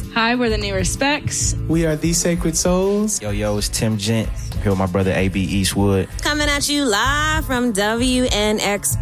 Hi, we're the New Respects. We are The Sacred Souls. Yo, it's Tim Gent. Here with my brother A.B. Eastwood. Coming at you live from WNXP